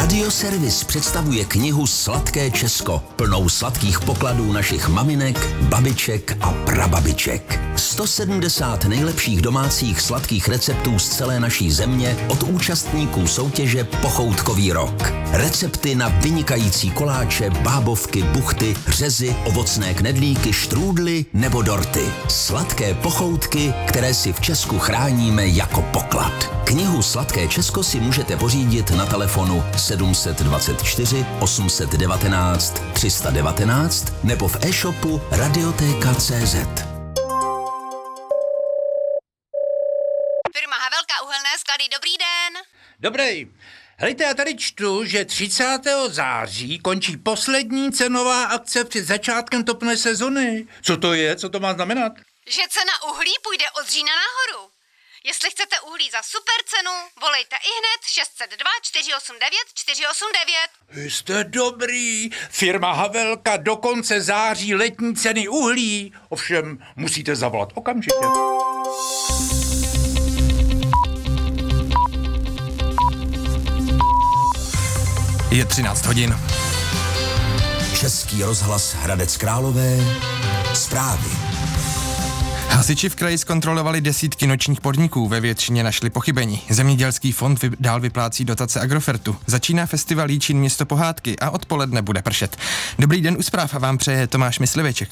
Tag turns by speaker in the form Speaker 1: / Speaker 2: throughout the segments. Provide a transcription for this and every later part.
Speaker 1: Radioservis představuje knihu Sladké Česko, plnou sladkých pokladů našich maminek, babiček a prababiček. 170 nejlepších domácích sladkých receptů z celé naší země od účastníků soutěže Pochoutkový rok. Recepty na vynikající koláče, bábovky, buchty, řezy, ovocné knedlíky, štrůdly nebo dorty. Sladké pochoutky, které si v Česku chráníme jako poklad. Knihu Sladké Česko si můžete pořídit na telefonu 724 819 319 nebo v e-shopu Radioteka.cz.
Speaker 2: Firma Havelka uhelné sklady, dobrý den.
Speaker 3: Dobrý. Helejte, já tady čtu, že 30. září končí poslední cenová akce před začátkem topné sezony. Co to je? Co to má znamenat?
Speaker 2: Že cena uhlí půjde od října nahoru. Jestli chcete uhlí za super cenu, volejte ihned 602 489 489.
Speaker 3: Jste dobrý. Firma Havelka do konce září letní ceny uhlí. Ovšem, musíte zavolat okamžitě.
Speaker 4: Je 13 hodin.
Speaker 1: Český rozhlas Hradec Králové. Zprávy.
Speaker 4: Hasiči v kraji zkontrolovali desítky nočních podniků, ve většině našli pochybení. Zemědělský fond dál vyplácí dotace Agrofertu. Začíná festival Jíčín město pohádky a odpoledne bude pršet. Dobrý den u zpráv a vám přeje Tomáš Mysliveček.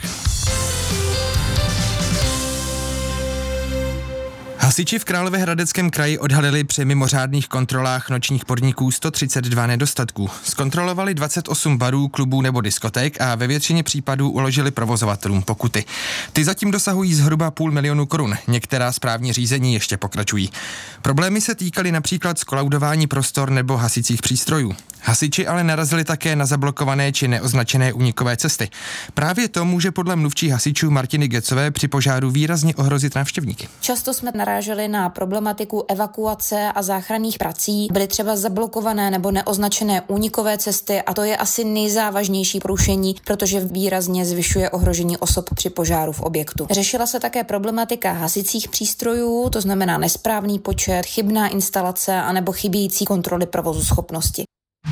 Speaker 4: Hasiči v Královéhradeckém kraji odhalili při mimořádných kontrolách nočních podniků 132 nedostatků. Zkontrolovali 28 barů, klubů nebo diskoték a ve většině případů uložili provozovatelům pokuty. Ty zatím dosahují zhruba 500 000 korun. Některá správní řízení ještě pokračují. Problémy se týkaly například skolaudování prostor nebo hasicích přístrojů. Hasiči ale narazili také na zablokované či neoznačené únikové cesty. Právě to může podle mluvčí hasičů Martiny Gecové při požáru výrazně ohrozit návštěvníky.
Speaker 5: Často jsme naráželi na problematiku evakuace a záchranných prací. Byly třeba zablokované nebo neoznačené únikové cesty a to je asi nejzávažnější porušení, protože výrazně zvyšuje ohrožení osob při požáru v objektu. Řešila se také problematika hasicích přístrojů, to znamená nesprávný počet, chybná instalace anebo chybějící kontroly provozuschopnosti.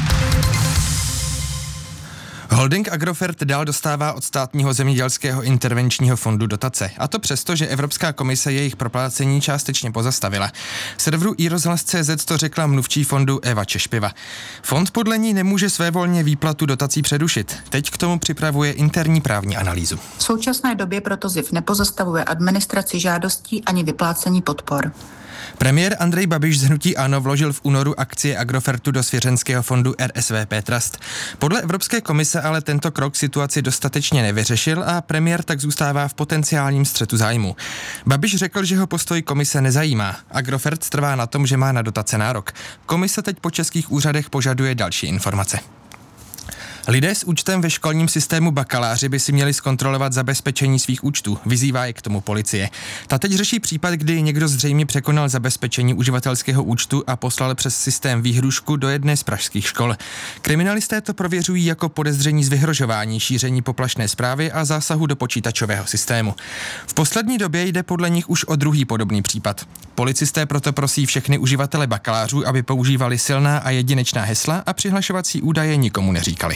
Speaker 4: Holding Agrofert dál dostává od státního zemědělského intervenčního fondu dotace. A to přesto, že Evropská komise jejich proplácení částečně pozastavila. Serveru iRozhlas.cz to řekla mluvčí fondu Eva Češpiva. Fond podle ní nemůže svévolně výplatu dotací přerušit. Teď k tomu připravuje interní právní analýzu.
Speaker 6: V současné době proto ZIF nepozastavuje administraci žádostí ani vyplácení podpor.
Speaker 4: Premiér Andrej Babiš z hnutí ANO vložil v únoru akcie Agrofertu do svěřenského fondu RSVP Trust. Podle Evropské komise ale tento krok situaci dostatečně nevyřešil a premiér tak zůstává v potenciálním střetu zájmu. Babiš řekl, že ho postoj komise nezajímá. Agrofert trvá na tom, že má na dotace nárok. Komise teď po českých úřadech požaduje další informace. Lidé s účtem ve školním systému bakaláři by si měli zkontrolovat zabezpečení svých účtů, vyzývá je k tomu policie. Ta teď řeší případ, kdy někdo zřejmě překonal zabezpečení uživatelského účtu a poslal přes systém výhrůžku do jedné z pražských škol. Kriminalisté to prověřují jako podezření z vyhrožování, šíření poplašné zprávy a zásahu do počítačového systému. V poslední době jde podle nich už o druhý podobný případ. Policisté proto prosí všechny uživatele bakalářů, aby používali silná a jedinečná hesla a přihlašovací údaje nikomu neříkali.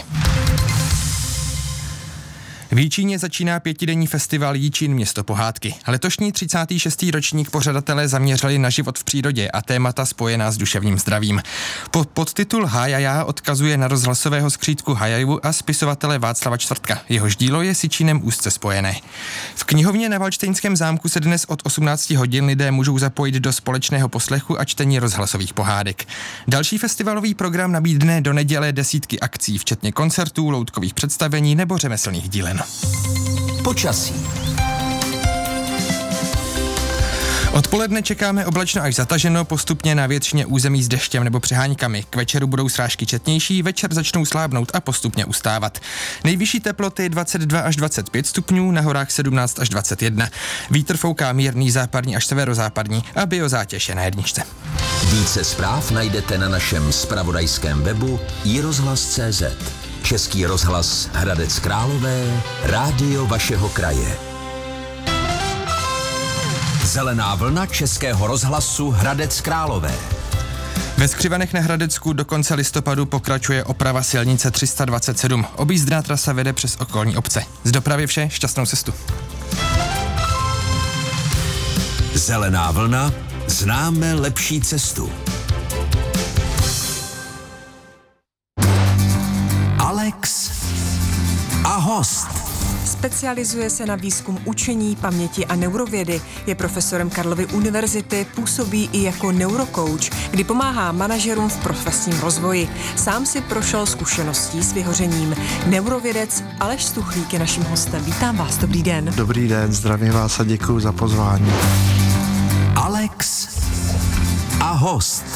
Speaker 4: V Jíčíně začíná 5denní festival Jíčín město pohádky. Letošní 36. ročník pořadatelé zaměřili na život v přírodě a témata spojená s duševním zdravím. Podtitul Hájajá odkazuje na rozhlasového skřídku Hájaju a spisovatele Václava Čtvrtka. Jehož dílo je s Jíčínem úzce spojené. V knihovně na Valdštejnském zámku se dnes od 18 hodin lidé můžou zapojit do společného poslechu a čtení rozhlasových pohádek. Další festivalový program nabídne do neděle desítky akcí, včetně koncertů, loutkových představení nebo řemeslných dílen.
Speaker 1: Počasí.
Speaker 4: Odpoledne čekáme oblačno až zataženo, postupně na většině území s deštěm nebo přeháňkami. K večeru budou srážky četnější, večer začnou slábnout a postupně ustávat. Nejvyšší teploty 22 až 25 stupňů, na horách 17 až 21. Vítr fouká mírný západní až severozápadní a biozátěž je na jedničce.
Speaker 1: Více zpráv najdete na našem zpravodajském webu iRozhlas.cz. Český rozhlas Hradec Králové, rádio vašeho kraje. Zelená vlna Českého rozhlasu Hradec Králové.
Speaker 4: Ve Skřivanech na Hradecku do konce listopadu pokračuje oprava silnice 327. Objízdná trasa vede přes okolní obce. Z dopravy vše, šťastnou cestu.
Speaker 1: Zelená vlna, známe lepší cestu. Alex a host.
Speaker 7: Specializuje se na výzkum učení, paměti a neurovědy. Je profesorem Karlovy univerzity, působí i jako neurokouč, kdy pomáhá manažerům v profesním rozvoji. Sám si prošel zkušeností s vyhořením. Neurovědec Aleš Stuchlík je naším hostem. Vítám vás, dobrý den.
Speaker 8: Dobrý den, zdravím vás a děkuji za pozvání.
Speaker 1: Alex a host.